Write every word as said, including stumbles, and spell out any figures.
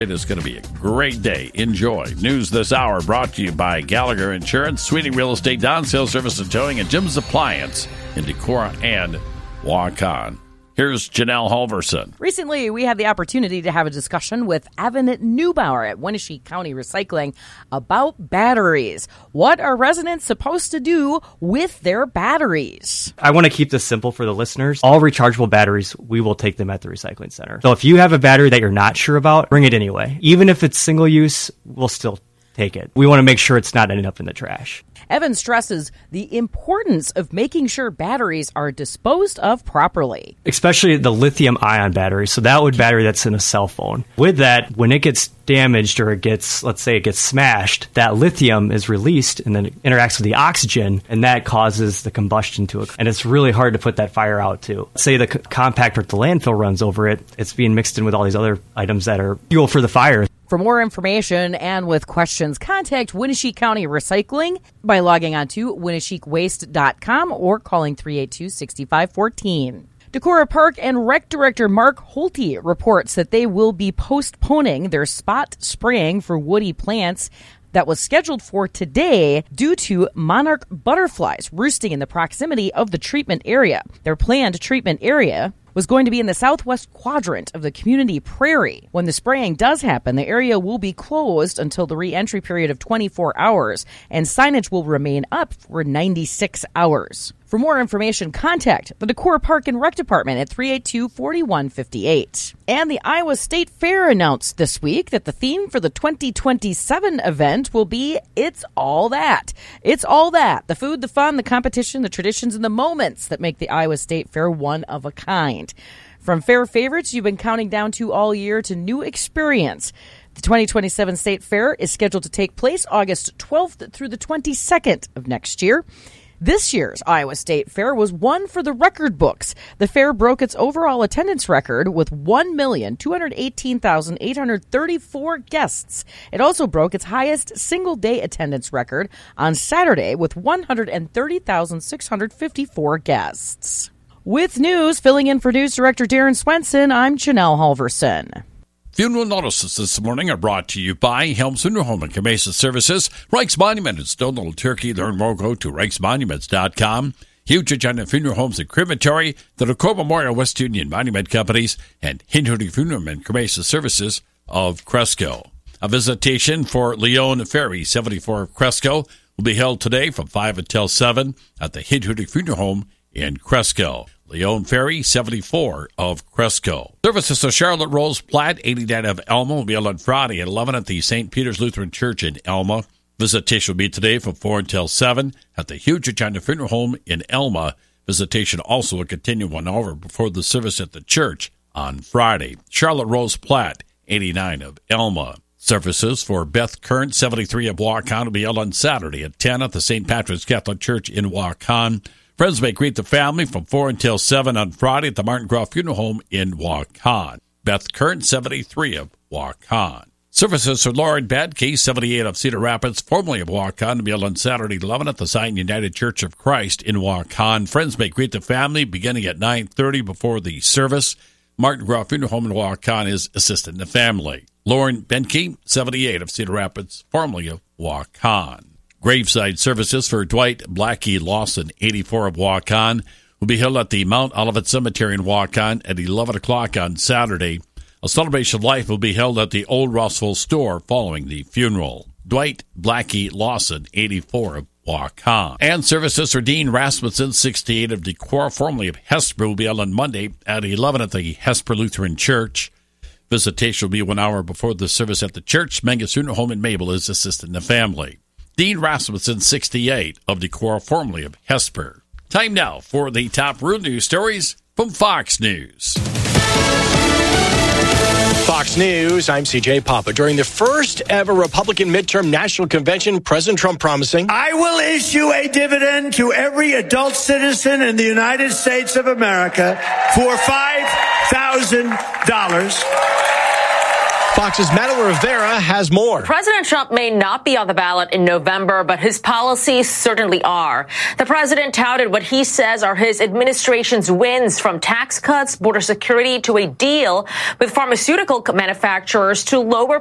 It is going to be a great day. Enjoy. News this hour brought to you by Gallagher Insurance, Sweeney Real Estate, Don Sales Service and Towing, and Jim's Appliance in Decorah and Waukon. Here's Janelle Halverson. Recently, we had the opportunity to have a discussion with Evan Neubauer at Winneshiek County Recycling about batteries. What are residents supposed to do with their batteries? I want to keep this simple for the listeners. All rechargeable batteries, we will take them at the recycling center. So if you have a battery that you're not sure about, bring it anyway. Even if it's single use, we'll still take it. We want to make sure it's not ending up in the trash. Evan stresses the importance of making sure batteries are disposed of properly. Especially the lithium-ion battery. So that would battery that's in a cell phone. With that, when it gets damaged or it gets, let's say it gets smashed, that lithium is released and then it interacts with the oxygen, and that causes the combustion to occur. And it's really hard to put that fire out, too. Say the c- compactor at the landfill runs over it, it's being mixed in with all these other items that are fuel for the fire. For more information and with questions, contact Winneshiek County Recycling by logging on to winneshiek waste dot com or calling three eight two, six five one four. Decorah Park and Rec Director Mark Holte reports that they will be postponing their spot spraying for woody plants that was scheduled for today due to monarch butterflies roosting in the proximity of the treatment area. Their planned treatment area was going to be in the southwest quadrant of the community prairie. When the spraying does happen, the area will be closed until the re-entry period of twenty-four hours, and signage will remain up for ninety-six hours. For more information, contact the Decorah Park and Rec Department at three eight two, four one five eight. And the Iowa State Fair announced this week that the theme for the twenty twenty-seven event will be It's All That. It's all that. The food, the fun, the competition, the traditions, and the moments that make the Iowa State Fair one of a kind. From fair favorites you've been counting down to all year to new experience. The twenty twenty-seven State Fair is scheduled to take place August twelfth through the twenty-second of next year. This year's Iowa State Fair was one for the record books. The fair broke its overall attendance record with one million, two hundred eighteen thousand, eight hundred thirty-four guests. It also broke its highest single-day attendance record on Saturday with one hundred thirty thousand, six hundred fifty-four guests. With news, filling in for News Director Darren Swenson, I'm Janelle Halverson. Funeral notices this morning are brought to you by Helms Funeral Home and Cremation Services, Reichs Monument in Stone Little Turkey. Learn more, go to reichs monuments dot com. Huge Agenda Funeral Homes and Crematory, the Decorah Memorial West Union Monument Companies, and Hinhooty Funeral and Cremation Services of Cresco. A visitation for Leon Ferry, seventy-four of Cresco, will be held today from five until seven at the Hinhooty Funeral Home in Cresco. Leon Ferry, seventy-four of Cresco. Services of Charlotte Rose Platt, eighty-nine of Elma, will be held on Friday at eleven at the Saint Peter's Lutheran Church in Elma. Visitation will be today from four until seven at the Huge Agenda Funeral Home in Elma. Visitation also will continue one hour before the service at the church on Friday. Charlotte Rose Platt, eighty-nine of Elma. Services for Beth Kern, seventy-three of Waukon, will be held on Saturday at ten at the Saint Patrick's Catholic Church in Waukon. Friends may greet the family from four until seven on Friday at the Martin Groff Funeral Home in Waukon. Beth Kern, seventy-three of Waukon. Services for Lauren Badke, seventy-eight of Cedar Rapids, formerly of Waukon, to be held on Saturday at eleven at the Zion United Church of Christ in Waukon. Friends may greet the family beginning at nine thirty before the service. Martin Groff Funeral Home in Waukon is assisting the family. Lauren Benke, seventy-eight of Cedar Rapids, formerly of Waukon. Graveside services for Dwight Blackie Lawson, eighty-four of Waukon, will be held at the Mount Olivet Cemetery in Waukon at eleven o'clock on Saturday. A celebration of life will be held at the Old Rossville store following the funeral. Dwight Blackie Lawson, eighty-four of Waukon. And services for Dean Rasmussen, sixty-eight of Decorah, formerly of Hesper, will be held on Monday at eleven at the Hesper Lutheran Church. Visitation will be one hour before the service at the church. Mengus Funeral Home in Mabel is assisting the family. Dean Rasmussen, sixty-eight of Decorah, formerly of Hesper. Time now for the top rural news stories from Fox News. Fox News, I'm C J Papa. During the first ever Republican midterm national convention, President Trump promising, I will issue a dividend to every adult citizen in the United States of America for five thousand dollars. Fox's Madeline Rivera has more. President Trump may not be on the ballot in November, but his policies certainly are. The president touted what he says are his administration's wins, from tax cuts, border security, to a deal with pharmaceutical manufacturers to lower